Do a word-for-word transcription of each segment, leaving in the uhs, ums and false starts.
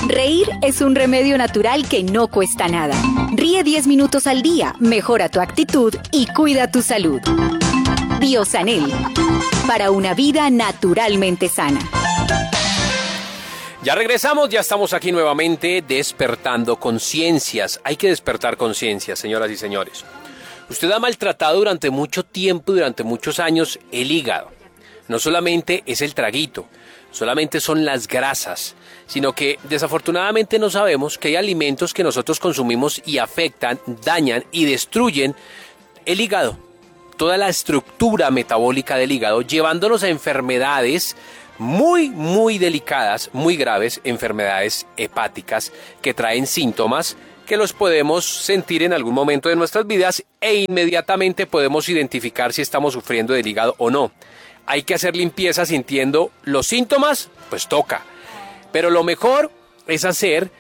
Reír es un remedio natural que no cuesta nada. Ríe diez minutos al día, mejora tu actitud y cuida tu salud. Biosanel, para una vida naturalmente sana. Ya regresamos, ya estamos aquí nuevamente despertando conciencias. Hay que despertar conciencias, señoras y señores. Usted ha maltratado durante mucho tiempo, durante muchos años, el hígado. No solamente es el traguito, solamente son las grasas, sino que desafortunadamente no sabemos que hay alimentos que nosotros consumimos y afectan, dañan y destruyen el hígado, toda la estructura metabólica del hígado, llevándonos a enfermedades muy, muy delicadas, muy graves, enfermedades hepáticas que traen síntomas que los podemos sentir en algún momento de nuestras vidas e inmediatamente podemos identificar si estamos sufriendo del hígado o no. Hay que hacer limpieza sintiendo los síntomas, pues toca. Pero lo mejor es hacer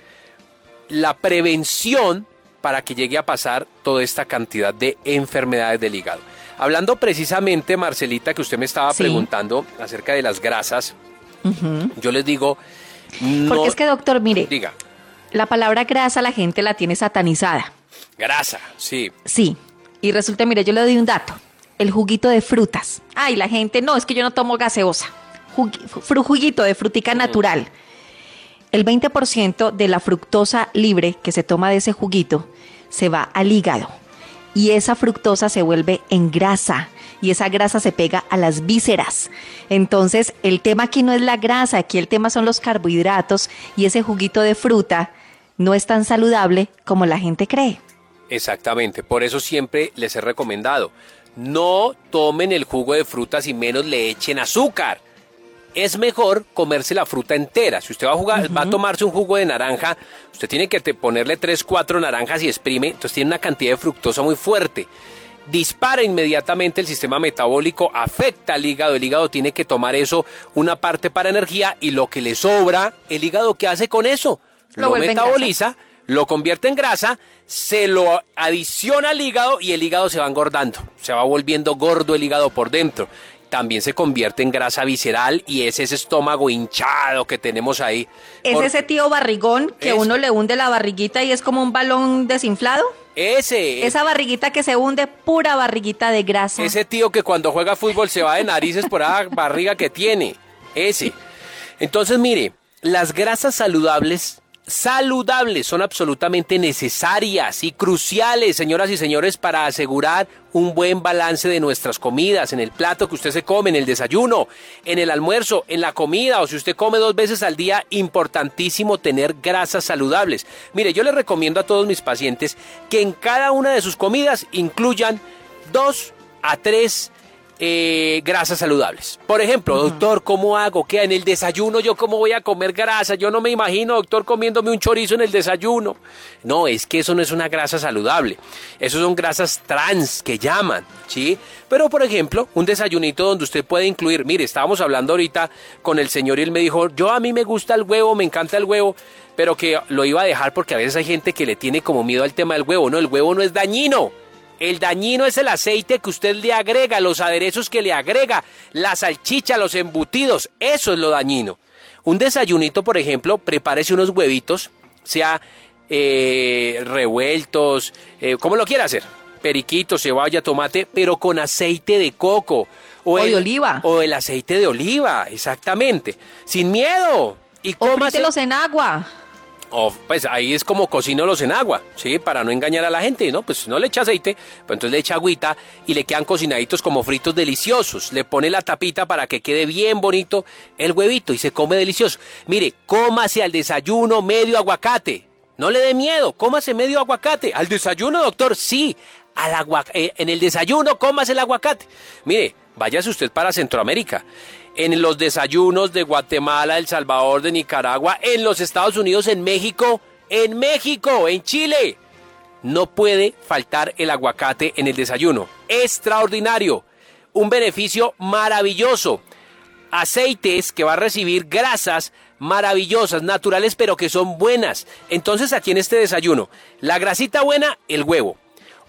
la prevención para que llegue a pasar toda esta cantidad de enfermedades del hígado. Hablando precisamente, Marcelita, que usted me estaba sí. preguntando acerca de las grasas, uh-huh. yo les digo... No, porque es que, doctor, mire, diga. La palabra grasa la gente la tiene satanizada. Grasa, sí. Sí, y resulta, mire, yo le doy un dato. El juguito de frutas. Ay, la gente, no, es que yo no tomo gaseosa. Jug- juguito de frutica uh-huh. natural. El veinte por ciento de la fructosa libre que se toma de ese juguito se va al hígado. Y esa fructosa se vuelve en grasa. Y esa grasa se pega a las vísceras. Entonces, el tema aquí no es la grasa, aquí el tema son los carbohidratos. Y ese juguito de fruta no es tan saludable como la gente cree. Exactamente, por eso siempre les he recomendado. No tomen el jugo de frutas y menos le echen azúcar. Es mejor comerse la fruta entera. Si usted va a, jugar, uh-huh. va a tomarse un jugo de naranja, usted tiene que te ponerle tres, cuatro naranjas y exprime, entonces tiene una cantidad de fructosa muy fuerte. Dispara inmediatamente el sistema metabólico, afecta al hígado, el hígado tiene que tomar eso, una parte para energía, y lo que le sobra, el hígado, ¿qué hace con eso? Lo, lo metaboliza, lo convierte en grasa, se lo adiciona al hígado y el hígado se va engordando, se va volviendo gordo el hígado por dentro. También se convierte en grasa visceral y es ese estómago hinchado que tenemos ahí. ¿Es por... ese tío barrigón que es... uno le hunde la barriguita y es como un balón desinflado? Ese. Esa barriguita que se hunde, pura barriguita de grasa. Ese tío que cuando juega fútbol se va de narices por esa barriga que tiene. Ese. Entonces, mire, las grasas saludables... saludables son absolutamente necesarias y cruciales, señoras y señores, para asegurar un buen balance de nuestras comidas, en el plato que usted se come, en el desayuno, en el almuerzo, en la comida, o si usted come dos veces al día, importantísimo tener grasas saludables. Mire, yo les recomiendo a todos mis pacientes que en cada una de sus comidas incluyan dos a tres Eh, grasas saludables. Por ejemplo, uh-huh. doctor, ¿cómo hago? ¿Qué? En el desayuno, ¿yo cómo voy a comer grasa? Yo no me imagino, doctor, comiéndome un chorizo en el desayuno. No, es que eso no es una grasa saludable. Eso son grasas trans que llaman, ¿sí? Pero, por ejemplo, un desayunito donde usted puede incluir, mire, estábamos hablando ahorita con el señor y él me dijo, yo a mí me gusta el huevo, me encanta el huevo, pero que lo iba a dejar porque a veces hay gente que le tiene como miedo al tema del huevo. No, el huevo no es dañino. El dañino es el aceite que usted le agrega, los aderezos que le agrega, la salchicha, los embutidos, eso es lo dañino. Un desayunito, por ejemplo, prepárese unos huevitos, sea eh, revueltos, eh, como lo quiera hacer, periquitos, cebolla, tomate, pero con aceite de coco. O, o el, de oliva. O el aceite de oliva, exactamente, sin miedo. Y o frítelos en agua. O pues ahí es como cocínolos en agua, ¿sí? Para no engañar a la gente, ¿no? Pues no le echa aceite, pues entonces le echa agüita y le quedan cocinaditos como fritos deliciosos. Le pone la tapita para que quede bien bonito el huevito y se come delicioso. Mire, cómase al desayuno medio aguacate. No le dé miedo, cómase medio aguacate. ¿Al desayuno, doctor? Sí, al agua... eh, en el desayuno cómase el aguacate. Mire, váyase usted para Centroamérica. En los desayunos de Guatemala, El Salvador, de Nicaragua, en los Estados Unidos, en México, en México, en Chile. No puede faltar el aguacate en el desayuno. Extraordinario. Un beneficio maravilloso. Aceites que va a recibir grasas maravillosas, naturales, pero que son buenas. Entonces, aquí en este desayuno, la grasita buena, el huevo.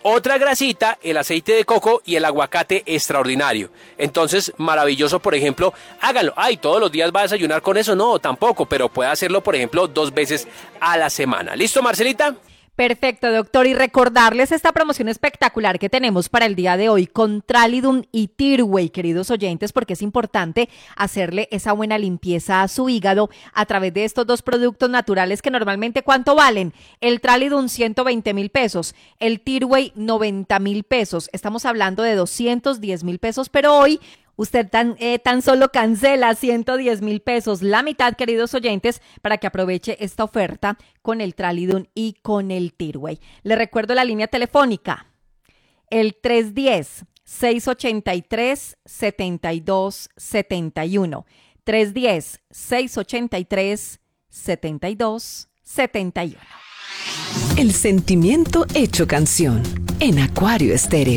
Otra grasita, el aceite de coco y el aguacate extraordinario. Entonces, maravilloso, por ejemplo, hágalo. Ay, todos los días va a desayunar con eso. No, tampoco, pero puede hacerlo, por ejemplo, dos veces a la semana. ¿Listo, Marcelita? Perfecto, doctor. Y recordarles esta promoción espectacular que tenemos para el día de hoy con Tralidum y Tirway, queridos oyentes, porque es importante hacerle esa buena limpieza a su hígado a través de estos dos productos naturales que normalmente ¿cuánto valen? El Tralidum ciento veinte mil pesos, el Tirway noventa mil pesos. Estamos hablando de doscientos diez mil pesos, pero hoy usted tan, eh, tan solo cancela ciento diez mil pesos, la mitad, queridos oyentes, para que aproveche esta oferta con el Tralidum y con el Tirway. Le recuerdo la línea telefónica, el tres uno cero, seis ocho tres, siete dos siete uno, tres uno cero, seis ocho tres, siete dos siete uno. El sentimiento hecho canción en Acuario Estéreo.